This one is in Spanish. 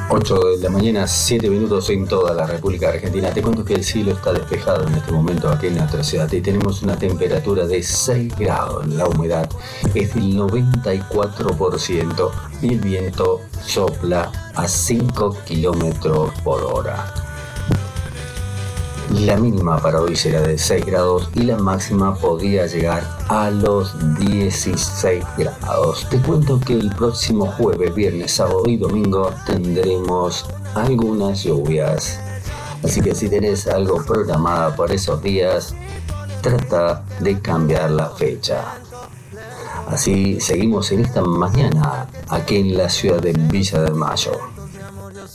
8 de la mañana, 7 minutos en toda la República Argentina. Te cuento que el cielo está despejado en este momento aquí en nuestra ciudad y tenemos una temperatura de 6 grados. La humedad es del 94% y el viento sopla a 5 kilómetros por hora. La mínima para hoy será de 6 grados y la máxima podría llegar a los 16 grados. Te cuento que el próximo jueves, viernes, sábado y domingo tendremos algunas lluvias. Así que si tenés algo programado por esos días, trata de cambiar la fecha. Así seguimos en esta mañana aquí en la ciudad de Villa del Mayo.